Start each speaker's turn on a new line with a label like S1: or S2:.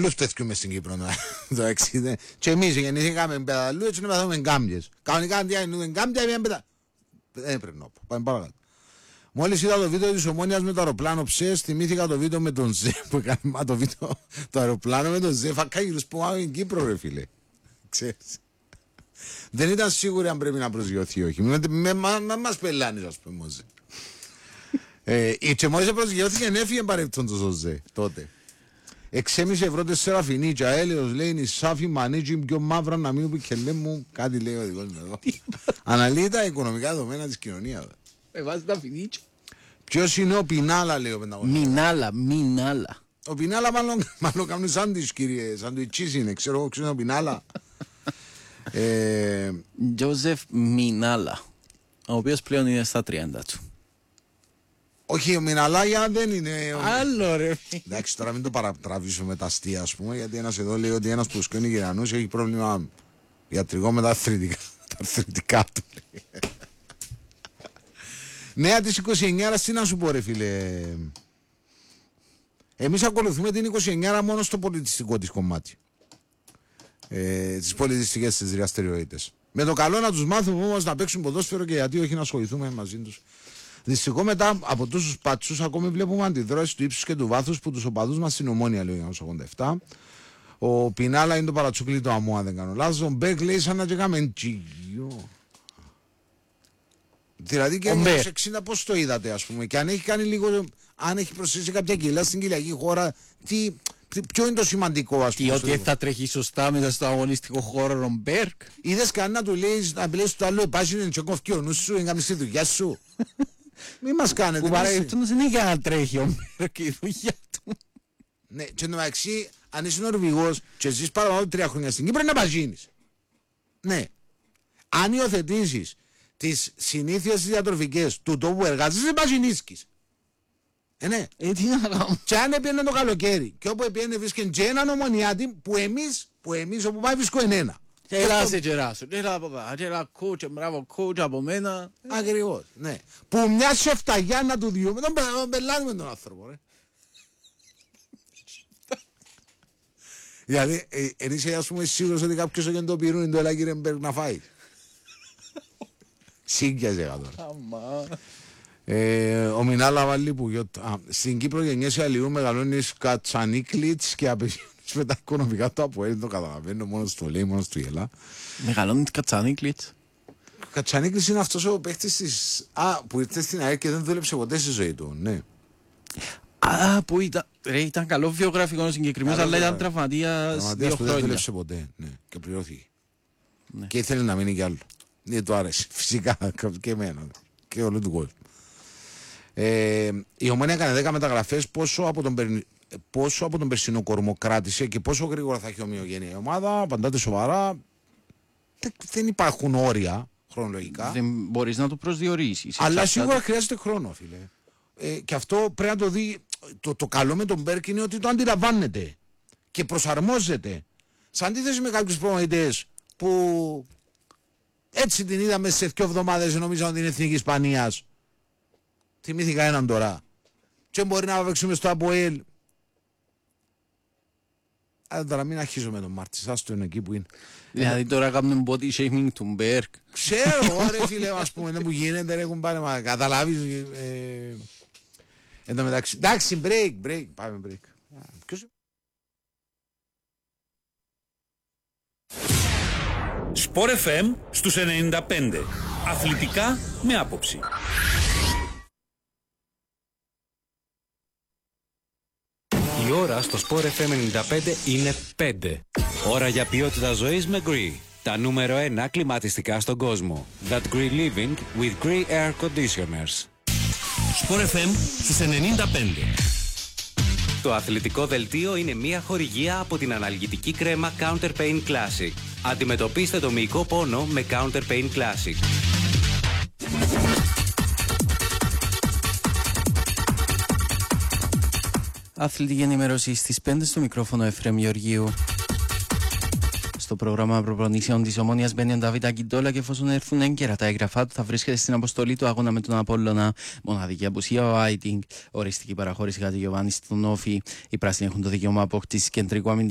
S1: πολλούς τέτοιους μες στην Κύπρο το 60. Και εμείς γεννηθήκαμε με πεταλού, έτσι να πεθάμε γκάμπιες. Κανονικά αν διάγνουμε γκάμπια, μια πεταλού. Δεν πρέπει να πω. Πάμε παρακάτω. Μόλις είδα το βίντεο της Ομόνοιας με το αεροπλάνο ψες, θυμήθηκα το βίντεο με τον Ζε που έκανε το βίντεο, το αεροπλάνο με τον Ζε. Φακάγυρους που πάμε στην Κύπρο, ρε φίλε. Ξέρεις. Δεν ήταν σίγουροι αν πρέπει να προσγειωθεί ή όχι. Με μας πελάνεις, ας πούμε, ο Ζε. Και μόλις προσγειώθηκε, έφυγε παρεπτόντος ο Ζε τότε. 6,5 ευρώ 4 φινίτσα, έλεος λέει είναι σάφι μανίτζι πιο μαύρα να μην πει και λέει μου κάτι λέει ο δικός μου εδώ. Αναλύει τα οικονομικά δεδομένα της κοινωνίας.
S2: Βάζει τα φινίτσα.
S1: Ποιος είναι ο Πινάλα λέει ο Πενταγωνιστής.
S2: Μινάλα.
S1: Ο Πινάλα μάλλον κάνουν σάντουιτς κύριε, σαντουιτσίς είναι, ξέρω εγώ ξέρω ο Πινάλα.
S2: Τζόζεφ Μινάλα, ο οποίος πλέον είναι στα 30 του.
S1: Όχι, ο Μιναλάγια δεν είναι.
S2: Άλλο ρε.
S1: Εντάξει, τώρα μην το παρατραβήσουμε με τα αστεία, ας πούμε, γιατί ένας εδώ λέει ότι ένας που σκόνει Γερανούς έχει πρόβλημα ιατρικό με τα αρθρητικά του. Νέα της 29, τι να σου πω, ρε φίλε. Εμείς ακολουθούμε την 29 μόνο στο πολιτιστικό της κομμάτι. Τις πολιτιστικές της δραστηριότητες. Με το καλό να τους μάθουμε όμως να παίξουν ποδόσφαιρο και γιατί όχι να ασχοληθούμε μαζί τους. Δυστυχώς μετά από τόσους πατσούς ακόμη βλέπουμε αντιδράσεις του ύψους και του βάθους που τους οπαδούς μας στην Ομόνια λέει ο 87. Ο Πινάλα είναι το παρατσούκλι του αμού αν δεν κάνω λάθος. Ο Μπέκ λέει σαν να τσεκάμε τσιγιό. Δηλαδή και ο 60 πώς το είδατε ας πούμε και αν έχει κάνει λίγο, αν έχει προσθέσει κάποια κιλά στην κοιλιακή χώρα, ποιο είναι το σημαντικό ας πούμε.
S2: Ότι θα τρέχει σωστά μέσα στο αγωνιστικό χώρο ο Μπέρκ.
S1: Είδες κανένα του λέει να πλέσεις το άλλο επάσχει είναι τσεκόφκι ο νους σου, εγκάμεις τη δουλειά σου. Μη μας κάνετε.
S2: Που παρεύτωνος είναι για να τρέχει ο Μπέρκ η δουλειά του.
S1: Ναι, και εντωμεταξύ αν είσαι Νορβηγός και ζεις παραπάνω 3 χρόνια στην Κύπρο να παζίνεις. Ναι. Αν υιοθετήσεις τις συνήθειες τις διατροφικές του τόπου εργάζεσαι, δεν παζινίσκεις. Ναι.
S2: Τι να κάνω.
S1: Και αν έπαιρνε το καλοκαίρι και όπου έπαιρνε βρίσκεν και έναν ομονιάτη που εμείς όπου πάει βρίσκω ένα.
S2: Έλα σε κεράσου, έλα κότσο, μπράβο κότσο από μένα.
S1: Ακριβώς, ναι. Που μια σεφταγιά να του διούμε, τον πελάνουμε τον άνθρωπο, ρε. Δηλαδή, είσαι ας πούμε σίγουρος ότι κάποιος έγινε το πυρούνι του έλα κύριε Μπέρκ να φάει. Σύγκιαζε τώρα. Ο Μινάλα Βαλή που στην Κύπρο γεννιέσαι αλλιού μεγαλώνεις κατσανίκλιτς και απευθύνεις με τα οικονομικά του από το καταλαβαίνω, μόνος του λέει, μόνος του γελά.
S2: Μεγαλώνεις κατσανίκλιτς.
S1: Κατσανίκλιτς είναι αυτός ο παίχτης της που ήρθε στην ΑΕΚ και δεν δούλεψε ποτέ στη ζωή του, ναι.
S2: Που ήταν καλό βιογραφικό συγκεκριμένος, αλλά ήταν τραυματίας 2 χρόνια.
S1: Δεν δούλεψε ποτέ, ναι, και πληρώθηκε. Και ήθελε να μείνει κι άλλο. Δεν του άρεσε, φυσικά και εμένα και όλο του κόσμου. Η Ομόνια έκανε 10 μεταγραφές. Πόσο από τον περσινό κορμό κράτησε και πόσο γρήγορα θα έχει ομοιογένεια η ομάδα, απαντάτε σοβαρά. Δεν υπάρχουν όρια χρονολογικά.
S2: Δεν μπορείς να το προσδιορίσεις.
S1: Αλλά σίγουρα χρειάζεται χρόνο, φίλε. Και αυτό πρέπει να το δει. Το καλό με τον Μπέρκ είναι ότι το αντιλαμβάνεται και προσαρμόζεται. Σε αντίθεση με κάποιους προπονητές που έτσι την είδαμε σε 2 εβδομάδες, νομίζαμε την Εθνική Ισπανίας. Θυμήθηκα έναν τώρα. Και μπορεί να παίξουμε στο ΑΠΟΕΛ. Αλλά τώρα μην αρχίζουμε τον Μάρτις, άστο είναι εκεί που είναι.
S2: Δηλαδή τώρα κάνουμε body shaming του Μπέρκ.
S1: Ξέρω, ρε φίλε, ας πούμε, που γίνεται, έχουν πάρει, μα καταλάβεις. Εν τω μεταξύ, εντάξει, break, πάμε break. Ποιος...
S3: Sport FM στους 95. Αθλητικά με άποψη.
S4: Η ώρα στο Sport FM 95 είναι 5. Ώρα για ποιότητα ζωής με Gree. Τα νούμερο 1 κλιματιστικά στον κόσμο. That Gree Living with Gree Air Conditioners.
S3: Sport FM στους 95.
S4: Το αθλητικό δελτίο είναι μια χορηγία από την αναλγητική κρέμα Counter Pain Classic. Αντιμετωπίστε το μυϊκό πόνο με Counter Pain Classic.
S2: Αθλητική ενημέρωση στις 5 στο μικρόφωνο Εφραίμ Γεωργίου. Στο πρόγραμμα προπονήσεων της Ομόνιας μπαίνει ο Νταβίτ Αγκιντόλα και εφόσον έρθουν έγκαιρα τα έγγραφά του θα βρίσκεται στην αποστολή του αγώνα με τον Απόλλωνα. Μοναδική απουσία ο Άιτινγκ. Οριστική παραχώρηση κατά Γιωβάνη στον Όφη. Οι πράσινοι έχουν το δικαίωμα απόκτησης κεντρικού αμυντικού